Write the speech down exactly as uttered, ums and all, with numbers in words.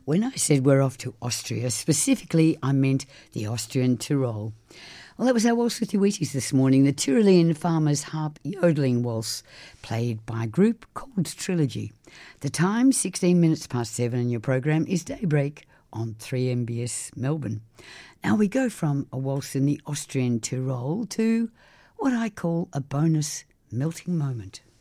When I said we're off to Austria, specifically I meant the Austrian Tyrol. Well, that was our Waltz with the Wheaties this morning, the Tyrolean Farmers Harp Yodeling Waltz, played by a group called Trilogy. The time, sixteen minutes past seven, and your program is Daybreak on three M B S Melbourne. Now we go from a waltz in the Austrian Tyrol to what I call a bonus melting moment.